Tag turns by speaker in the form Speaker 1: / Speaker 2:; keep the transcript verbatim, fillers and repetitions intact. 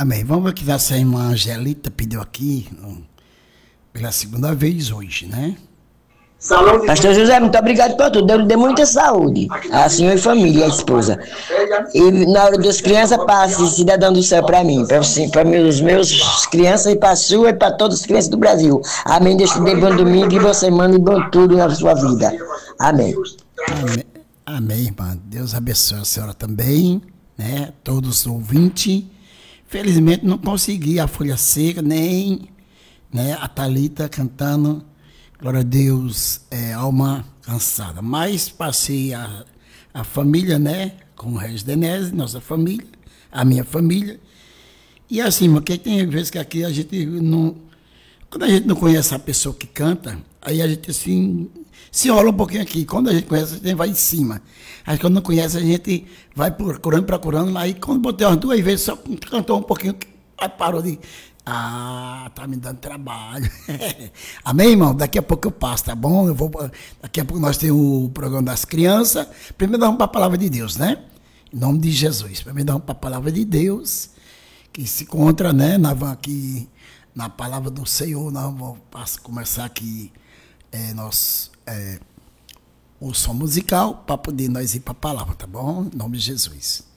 Speaker 1: Amém. Vamos aqui, nossa irmã Angelita pediu aqui um, pela segunda vez hoje, né?
Speaker 2: Pastor José, muito obrigado por tudo. Deus lhe dê muita saúde. A senhora e família, a esposa. E na hora das crianças, passe cidadão do céu para mim, para os meus crianças e para a sua e para todas as crianças do Brasil. Amém. Deus te dê bom domingo e você manda bom tudo na sua vida. Amém.
Speaker 1: Amém, Amém, irmã. Deus abençoe a senhora também, né? Todos os ouvintes. Felizmente não consegui a Folha Seca, nem, né, a Thalita cantando glória a Deus, é, alma cansada. Mas passei a, a família, né, com o Regis Denese, nossa família, a minha família. E assim, porque tem vezes que aqui a gente não... Quando a gente não conhece a pessoa que canta, aí a gente assim, se enrola um pouquinho aqui. Quando a gente conhece, a gente vai em cima. Aí quando não conhece, a gente vai procurando, procurando. Aí quando botei umas duas vezes, só cantou um pouquinho, aí parou de... Ah, tá me dando trabalho. Amém, irmão? Daqui a pouco eu passo, tá bom? Eu vou, daqui a pouco nós temos o programa das crianças. Primeiro vamos para a palavra de Deus, né? Em nome de Jesus. Primeiro vamos para a palavra de Deus, que se encontra, né, na, aqui, na palavra do Senhor. Nós vamos começar aqui é, nós, é, o som musical para poder nós ir para a palavra, tá bom? Em nome de Jesus.